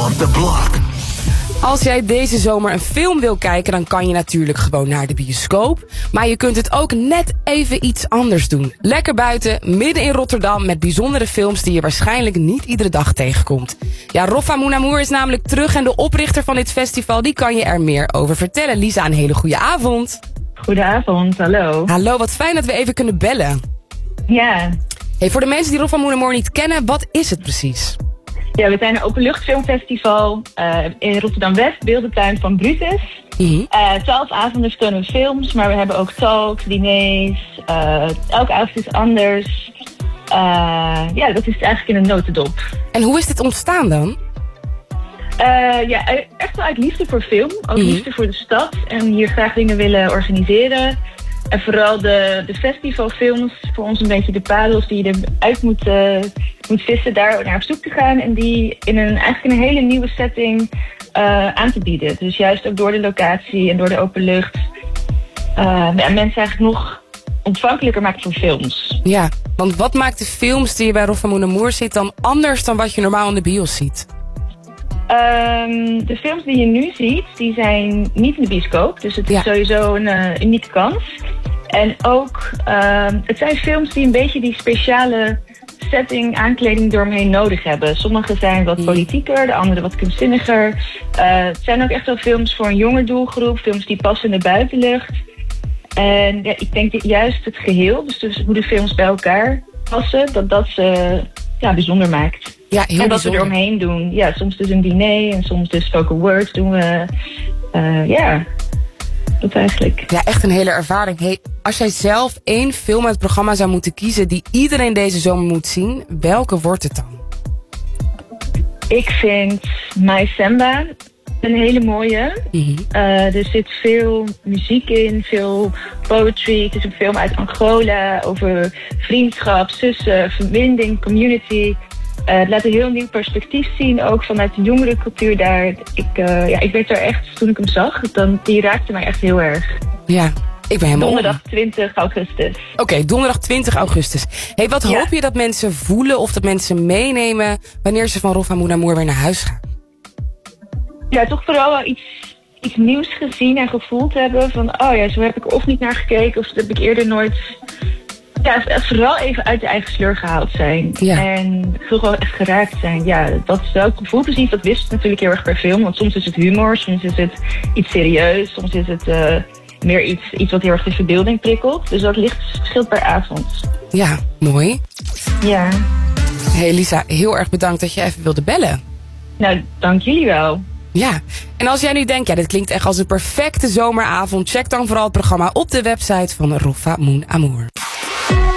Off the Block. Als jij deze zomer een film wil kijken, dan kan je natuurlijk gewoon naar de bioscoop. Maar je kunt het ook net even iets anders doen. Lekker buiten, midden in Rotterdam, met bijzondere films die je waarschijnlijk niet iedere dag tegenkomt. Ja, Roffa Mon Amour is namelijk terug en de oprichter van dit festival, die kan je er meer over vertellen. Lisa, een hele goede avond. Goedenavond, hallo. Hallo, wat fijn dat we even kunnen bellen. Ja. Hey, voor de mensen die Roffa Mon Amour niet kennen, wat is het precies? Ja, we zijn een openluchtfilmfestival in Rotterdam-West, beeldentuin van Brutus. 12 avonden vertonen we films, maar we hebben ook talks, diners. Elke avond is anders. Ja, dat is het eigenlijk in een notendop. En hoe is dit ontstaan dan? Ja, echt wel uit liefde voor film. Ook liefde voor de stad. En hier graag dingen willen organiseren. En vooral de festivalfilms, voor ons een beetje de parels die je eruit moet vissen, daar naar op zoek te gaan. En die eigenlijk in een hele nieuwe setting aan te bieden. Dus juist ook door de locatie en door de open lucht. Mensen eigenlijk nog ontvankelijker maken voor films. Ja, want wat maakt de films die je bij Roffa Mon Amour ziet dan anders dan wat je normaal in de bios ziet? De films die je nu ziet, die zijn niet in de bioscoop. Dus het is sowieso een unieke kans. En ook, het zijn films die een beetje die speciale setting, aankleding doorheen nodig hebben. Sommige zijn wat politieker, de andere wat kunstzinniger. Het zijn ook echt wel films voor een jonge doelgroep. Films die passen in de buitenlucht. En ja, ik denk dat juist het geheel, dus hoe de films bij elkaar passen, dat ze bijzonder maakt. Ja, heel en wat bijzonder. we eromheen doen. Ja, soms dus een diner en soms dus spoken words doen we. Dat eigenlijk. Ja, echt een hele ervaring. Hey, als jij zelf 1 film uit het programma zou moeten kiezen die iedereen deze zomer moet zien, welke wordt het dan? Ik vind My Samba een hele mooie. Er zit veel muziek in, veel poetry. Het is een film uit Angola over vriendschap, zussen, verbinding, community. Het laat een heel nieuw perspectief zien, ook vanuit de jongere cultuur daar. Ik werd er echt, toen ik hem zag, die raakte mij echt heel erg. Ja, ik ben helemaal Donderdag 20 augustus. Oké, donderdag 20 augustus. Hey, wat hoop je dat mensen voelen of dat mensen meenemen wanneer ze van Roffa Mon Amour weer naar huis gaan? Ja, toch vooral wel iets nieuws gezien en gevoeld hebben. Van, zo heb ik of niet naar gekeken of dat heb ik eerder nooit. Ja, vooral even uit de eigen sleur gehaald zijn. Ja. En gewoon echt geraakt zijn. Ja, dat is wel het gevoel precies. Dat wist natuurlijk heel erg per film. Want soms is het humor, soms is het iets serieus. Soms is het meer iets wat heel erg de verbeelding prikkelt. Dus dat verschilt per avond. Ja, mooi. Ja. Hey Lisa, heel erg bedankt dat je even wilde bellen. Nou, dank jullie wel. Ja, en als jij nu denkt, dit klinkt echt als een perfecte zomeravond, check dan vooral het programma op de website van Roffa Mon Amour.